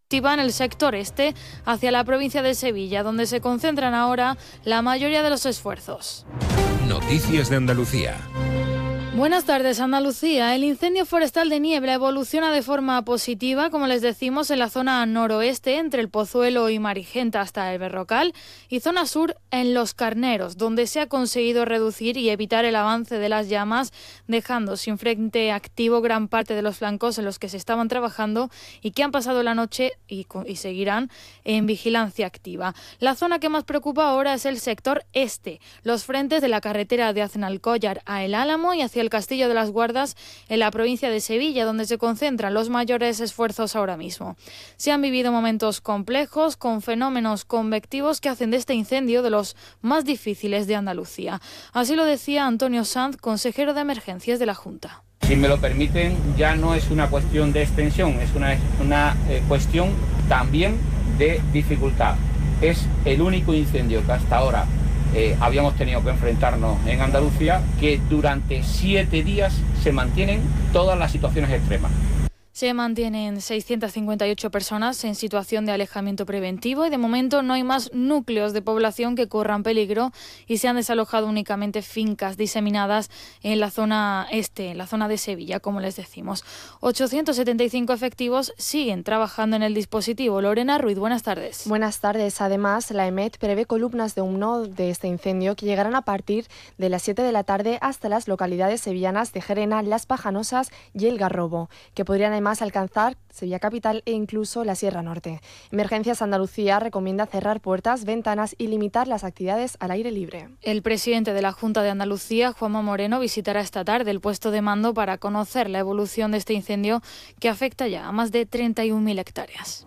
en el sector este hacia la provincia de Sevilla, donde se concentran ahora la mayoría de los esfuerzos. Noticias de Andalucía. Buenas tardes, Andalucía. El incendio forestal de Niebla evoluciona de forma positiva, como les decimos, en la zona noroeste, entre el Pozuelo y Marigenta hasta el Berrocal, y zona sur en Los Carneros, donde se ha conseguido reducir y evitar el avance de las llamas, dejando sin frente activo gran parte de los flancos en los que se estaban trabajando y que han pasado la noche y seguirán en vigilancia activa. La zona que más preocupa ahora es el sector este, los frentes de la carretera de Aznalcóllar a El Álamo y hacia el Castillo de las Guardas en la provincia de Sevilla, donde se concentran los mayores esfuerzos ahora mismo. Se han vivido momentos complejos con fenómenos convectivos que hacen de este incendio de los más difíciles de Andalucía. Así lo decía Antonio Sanz, consejero de Emergencias de la Junta. Si me lo permiten, ya no es una cuestión de extensión, es una cuestión también de dificultad. Es el único incendio que hasta ahora habíamos tenido que enfrentarnos en Andalucía, que durante 7 días se mantienen todas las situaciones extremas. Se mantienen 658 personas en situación de alejamiento preventivo y de momento no hay más núcleos de población que corran peligro y se han desalojado únicamente fincas diseminadas en la zona este, en la zona de Sevilla, como les decimos. 875 efectivos siguen trabajando en el dispositivo. Lorena Ruiz, buenas tardes. Buenas tardes. Además, la EMET prevé columnas de humo de este incendio que llegarán a partir de las 7 de la tarde hasta las localidades sevillanas de Gerena, Las Pajanosas y El Garrobo, que podrían además alcanzar Sevilla Capital e incluso la Sierra Norte. Emergencias Andalucía recomienda cerrar puertas, ventanas y limitar las actividades al aire libre. El presidente de la Junta de Andalucía, Juanma Moreno, visitará esta tarde el puesto de mando para conocer la evolución de este incendio que afecta ya a más de 31.000 hectáreas.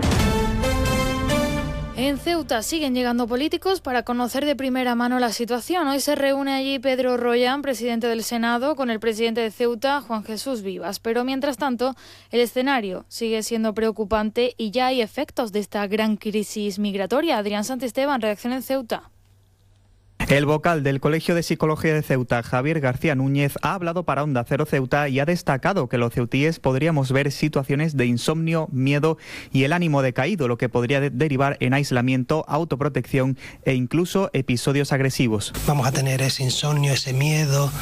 En Ceuta siguen llegando políticos para conocer de primera mano la situación. Hoy se reúne allí Pedro Rollán, presidente del Senado, con el presidente de Ceuta, Juan Jesús Vivas. Pero mientras tanto, el escenario sigue siendo preocupante y ya hay efectos de esta gran crisis migratoria. Adrián Santisteban, Redacción en Ceuta. El vocal del Colegio de Psicología de Ceuta, Javier García Núñez, ha hablado para Onda Cero Ceuta y ha destacado que los ceutíes podríamos ver situaciones de insomnio, miedo y el ánimo decaído, lo que podría derivar en aislamiento, autoprotección e incluso episodios agresivos. Vamos a tener ese insomnio, ese miedo,